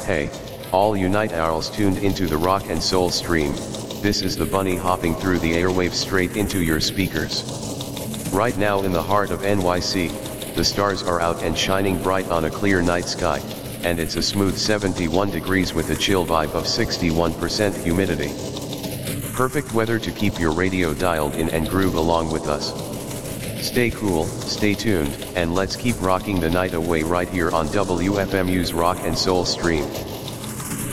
Hey, all you night owls tuned into the rock and soul stream, this is the bunny hopping through the airwaves straight into your speakers. Right now in the heart of NYC, the stars are out and shining bright on a clear night sky, and it's a smooth 71 degrees with a chill vibe of 61% humidity. Perfect weather to keep your radio dialed in and groove along with us. Stay cool, stay tuned, and let's keep rocking the night away right here on WFMU's Rock and Soul Stream.